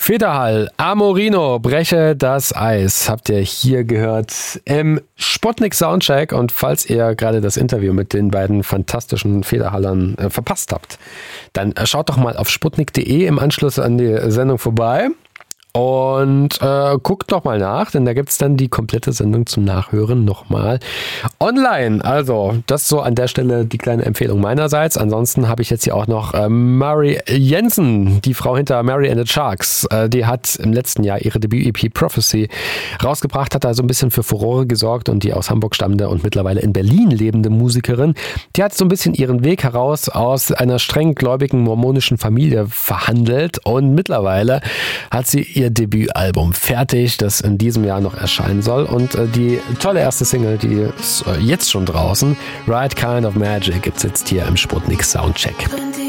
Federhall, Amorino, breche das Eis, habt ihr hier gehört im Sputnik Soundcheck. Und falls ihr gerade das Interview mit den beiden fantastischen Federhallern verpasst habt, dann schaut doch mal auf sputnik.de im Anschluss an die Sendung vorbei. Und guckt doch mal nach, denn da gibt's dann die komplette Sendung zum Nachhören nochmal online. Also das so an der Stelle die kleine Empfehlung meinerseits. Ansonsten habe ich jetzt hier auch noch Mary Jensen, die Frau hinter Mary and the Sharks. Die hat im letzten Jahr ihre Debüt-EP Prophecy rausgebracht, hat da so ein bisschen für Furore gesorgt und die aus Hamburg stammende und mittlerweile in Berlin lebende Musikerin, die hat so ein bisschen ihren Weg heraus aus einer streng gläubigen mormonischen Familie verhandelt und mittlerweile hat sie ihr Debütalbum fertig, das in diesem Jahr noch erscheinen soll. Und die tolle erste Single, die ist jetzt schon draußen, Right Kind of Magic, gibt's jetzt hier im Sputnik Soundcheck.